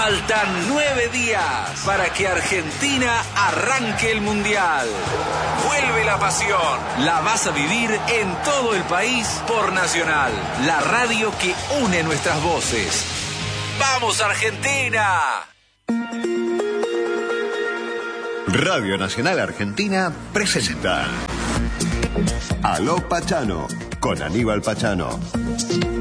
Faltan 9 días para que Argentina arranque el Mundial. Vuelve la pasión. La vas a vivir en todo el país por Nacional, la radio que une nuestras voces. ¡Vamos, Argentina! Radio Nacional Argentina presenta Aló Pachano con Aníbal Pachano.